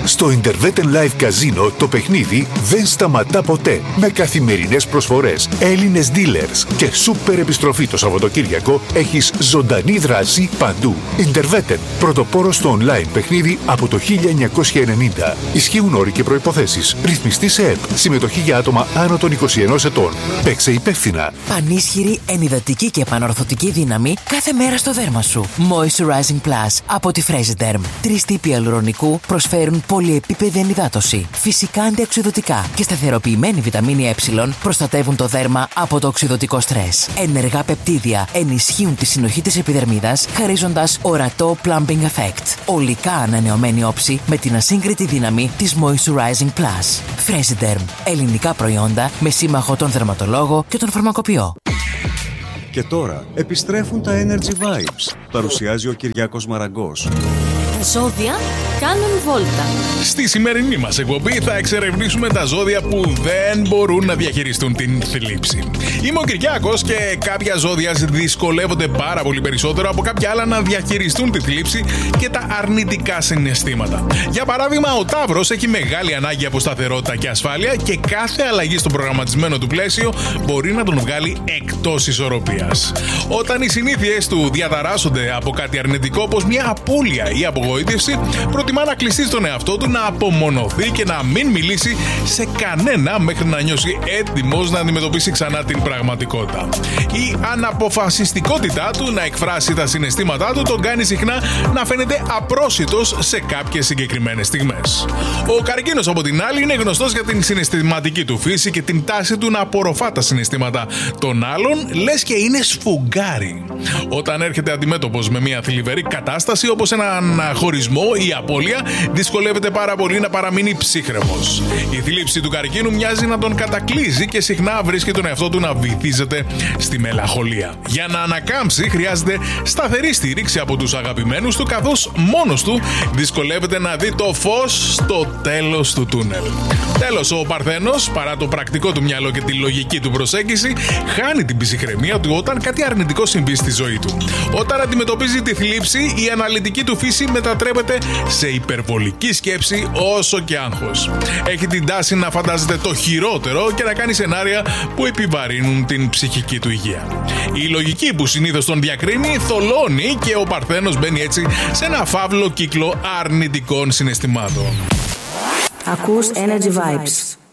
Στο Interveten Live Casino το παιχνίδι δεν σταματά ποτέ. Με καθημερινές προσφορές, Έλληνες dealers και σούπερ επιστροφή το Σαββατοκύριακο, έχεις ζωντανή δράση παντού. Interveten, πρωτοπόρος στο online παιχνίδι από το 1990. Ισχύουν όροι και προϋποθέσεις. Ρυθμιστή σε ΕΠ. Συμμετοχή για άτομα άνω των 21 ετών. Παίξε υπεύθυνα. Πανίσχυρη, ενυδατική και επανορθωτική δύναμη κάθε μέρα στο δέρμα σου. Moisturizing Plus από τη Fresiderm. 3 τύποι αλουρονικού προσφέρουν πολυεπίπεδη ενυδάτωση. Φυσικά αντιοξυδωτικά και σταθεροποιημένη βιταμίνη Ε προστατεύουν το δέρμα από το οξυδωτικό στρες. Ενεργά πεπτίδια ενισχύουν τη συνοχή της επιδερμίδας, χαρίζοντας ορατό plumping effect. ολικά ανανεωμένη όψη με την ασύγκριτη δύναμη της Moisturizing Plus. Fresiderm. Ελληνικά προϊόντα με σύμμαχο τον δερματολόγο και τον φαρμακοποιό. Και τώρα επιστρέφουν τα Energy Vibes. Παρουσιάζει ο Κυριάκος Μαραγκός. Τα ζώδια κάνουν βόλτα. Στη σημερινή μας εκπομπή θα εξερευνήσουμε τα ζώδια που δεν μπορούν να διαχειριστούν την θλίψη. Είμαι ο Κυριάκος και κάποια ζώδια δυσκολεύονται πάρα πολύ περισσότερο από κάποια άλλα να διαχειριστούν τη θλίψη και τα αρνητικά συναισθήματα. Για παράδειγμα, ο Ταύρος έχει μεγάλη ανάγκη από σταθερότητα και ασφάλεια και κάθε αλλαγή στο προγραμματισμένο του πλαίσιο μπορεί να τον βγάλει εκτός ισορροπίας. Όταν οι συνήθειες του διαταράσσονται από κάτι αρνητικό, όπως μια απώλεια ή απογοήτευση, προτιμά να κλειστεί στον εαυτό του, να απομονωθεί και να μην μιλήσει σε κανένα μέχρι να νιώσει έτοιμος να αντιμετωπίσει ξανά την πραγματικότητα. Η αναποφασιστικότητά του να εκφράσει τα συναισθήματά του τον κάνει συχνά να φαίνεται απρόσιτος σε κάποιες συγκεκριμένες στιγμές. Ο Καρκίνος, από την άλλη, είναι γνωστός για την συναισθηματική του φύση και την τάση του να απορροφά τα συναισθήματα των άλλων, λες και είναι σφουγγάρι. Όταν έρχεται αντιμέτωπος με μια θλιβερή κατάσταση όπως έναν χωρισμό ή απώλεια, δυσκολεύεται πάρα πολύ να παραμείνει ψύχρεμος. Η θλίψη του Καρκίνου μοιάζει να τον κατακλείζει και συχνά βρίσκει τον εαυτό του να βυθίζεται στη μελαγχολία. Για να ανακάμψει, χρειάζεται σταθερή στήριξη από τους αγαπημένους του, καθώς μόνος του δυσκολεύεται να δει το φως στο τέλος του τούνελ. Τέλος, ο Παρθένος, παρά το πρακτικό του μυαλό και τη λογική του προσέγγιση, χάνει την ψυχραιμία του όταν κάτι αρνητικό συμβεί στη ζωή του. Όταν αντιμετωπίζει τη θλίψη, η αναλυτική του φύση μετατρέπεται σε υπερβολική σκέψη όσο και άγχος. Έχει την τάση να φαντάζεται το χειρότερο και να κάνει σενάρια που επιβαρύνουν την ψυχική του υγεία. Η λογική που συνήθως τον διακρίνει θολώνει και ο Παρθένος μπαίνει έτσι σε ένα φαύλο κύκλο αρνητικών συναισθημάτων. Ακούς Energy Vibes.